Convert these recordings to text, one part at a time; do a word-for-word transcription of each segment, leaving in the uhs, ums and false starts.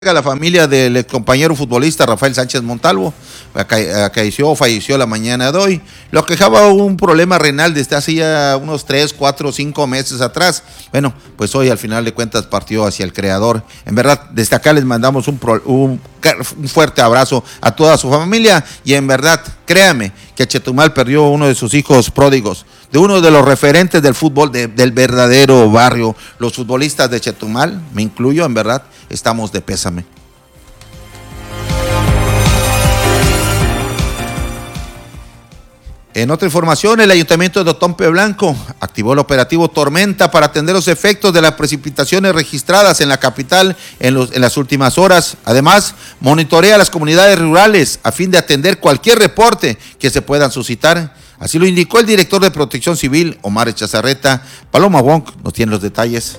a la familia del compañero futbolista Rafael Sánchez Montalvo, acaeció, falleció la mañana de hoy. Lo quejaba un problema renal desde hace ya unos tres, cuatro, cinco meses atrás. Bueno, pues hoy al final de cuentas partió hacia el Creador. En verdad, desde acá les mandamos un, pro, un, un fuerte abrazo a toda su familia y en verdad, créame que Chetumal perdió uno de sus hijos pródigos, de uno de los referentes del fútbol, de, del verdadero barrio. Los futbolistas de Chetumal, me incluyo, en verdad, estamos de pésame. En otra información, el Ayuntamiento de Otompe Blanco activó el operativo Tormenta para atender los efectos de las precipitaciones registradas en la capital en, los, en las últimas horas. Además, monitorea las comunidades rurales a fin de atender cualquier reporte que se puedan suscitar. Así lo indicó el director de Protección Civil, Omar Echazarreta. Paloma Wong nos tiene los detalles.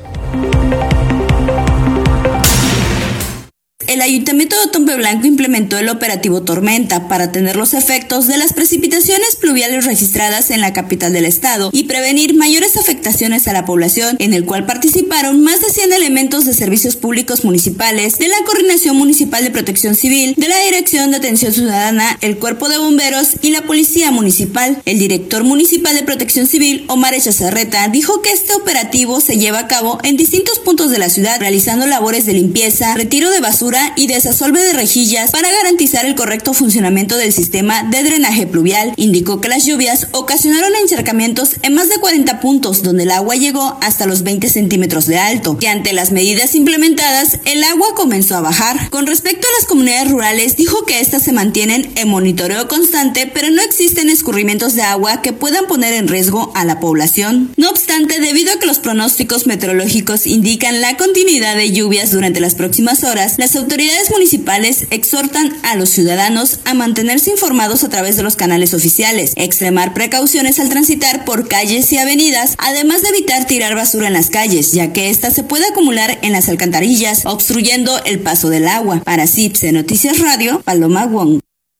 El Ayuntamiento de Otompe Blanco implementó el operativo Tormenta para atender los efectos de las precipitaciones pluviales registradas en la capital del estado y prevenir mayores afectaciones a la población, en el cual participaron más de cien elementos de servicios públicos municipales, de la Coordinación Municipal de Protección Civil, de la Dirección de Atención Ciudadana, el Cuerpo de Bomberos y la Policía Municipal. El director municipal de Protección Civil, Omar Echazarreta, dijo que este operativo se lleva a cabo en distintos puntos de la ciudad, realizando labores de limpieza, retiro de basura y desasolve de rejillas para garantizar el correcto funcionamiento del sistema de drenaje pluvial. Indicó que las lluvias ocasionaron encharcamientos en más de cuarenta puntos, donde el agua llegó hasta los veinte centímetros de alto, que ante las medidas implementadas, el agua comenzó a bajar. Con respecto a las comunidades rurales, dijo que estas se mantienen en monitoreo constante, pero no existen escurrimientos de agua que puedan poner en riesgo a la población. No obstante, debido a que los pronósticos meteorológicos indican la continuidad de lluvias durante las próximas horas, las autoridades municipales exhortan a los ciudadanos a mantenerse informados a través de los canales oficiales, extremar precauciones al transitar por calles y avenidas, además de evitar tirar basura en las calles, ya que ésta se puede acumular en las alcantarillas, obstruyendo el paso del agua. Para C I P S E Noticias Radio, Paloma Wong.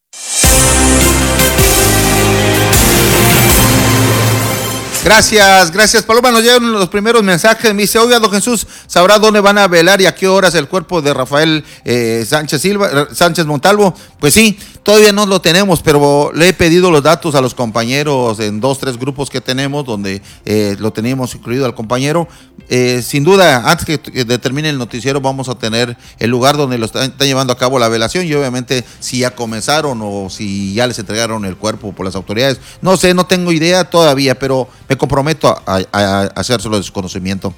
Gracias, gracias Paloma. Nos llegan los primeros mensajes. Me dice, oiga, don Jesús, ¿sabrá dónde van a velar y a qué horas el cuerpo de Rafael eh, Sánchez Silva, Sánchez Montalvo? Pues sí, todavía no lo tenemos, pero le he pedido los datos a los compañeros en dos, tres grupos que tenemos, donde eh, lo teníamos incluido al compañero. Eh, sin duda, antes que, que determine el noticiero, vamos a tener el lugar donde lo están, están llevando a cabo la velación y obviamente si ya comenzaron o si ya les entregaron el cuerpo por las autoridades. No sé, no tengo idea todavía, pero me comprometo a, a, a hacérselo de su conocimiento.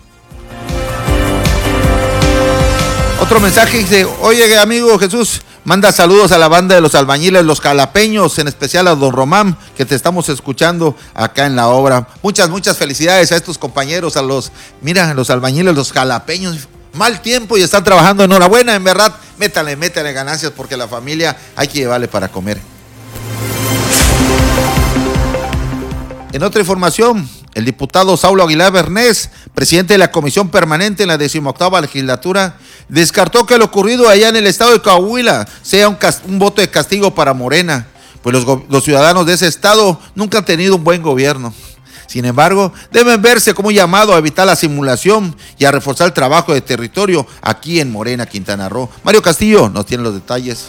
Otro mensaje dice, oye amigo Jesús, manda saludos a la banda de los albañiles, los jalapeños, en especial a don Román, que te estamos escuchando acá en la obra. Muchas, muchas felicidades a estos compañeros, a los, mira, los albañiles, los jalapeños. Mal tiempo y están trabajando, enhorabuena, en verdad, métale, métale ganancias porque la familia hay que llevarle para comer. En otra información, el diputado Saulo Aguilar Bernés, presidente de la Comisión Permanente en la decimoctava legislatura, descartó que lo ocurrido allá en el estado de Coahuila sea un, un voto de castigo para Morena, pues los, los ciudadanos de ese estado nunca han tenido un buen gobierno. Sin embargo, deben verse como un llamado a evitar la simulación y a reforzar el trabajo de territorio aquí en Morena, Quintana Roo. Mario Castillo nos tiene los detalles.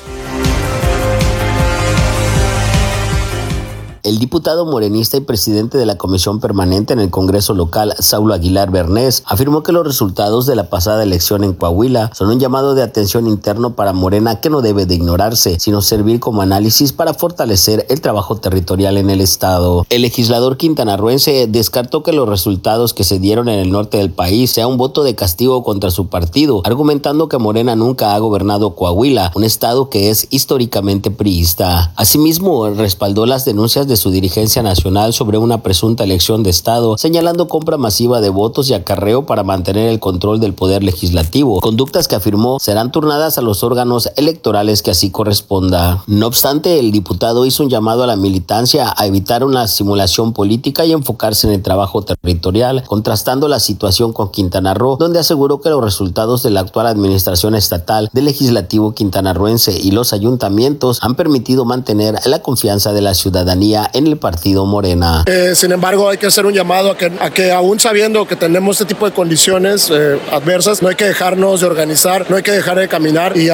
El diputado morenista y presidente de la Comisión Permanente en el Congreso local, Saulo Aguilar Bernés, afirmó que los resultados de la pasada elección en Coahuila son un llamado de atención interno para Morena que no debe de ignorarse, sino servir como análisis para fortalecer el trabajo territorial en el estado. El legislador quintanarroense descartó que los resultados que se dieron en el norte del país sea un voto de castigo contra su partido, argumentando que Morena nunca ha gobernado Coahuila, un estado que es históricamente priista. Asimismo, respaldó las denuncias de su dirigencia nacional sobre una presunta elección de estado, señalando compra masiva de votos y acarreo para mantener el control del poder legislativo, conductas que afirmó serán turnadas a los órganos electorales que así corresponda. No obstante, el diputado hizo un llamado a la militancia a evitar una simulación política y enfocarse en el trabajo territorial, contrastando la situación con Quintana Roo, donde aseguró que los resultados de la actual administración estatal del legislativo quintanarroense y los ayuntamientos han permitido mantener la confianza de la ciudadanía campaña en el partido Morena. Eh, sin embargo, hay que hacer un llamado a que, a que aún sabiendo que tenemos este tipo de condiciones eh, adversas, no hay que dejarnos de organizar, no hay que dejar de caminar y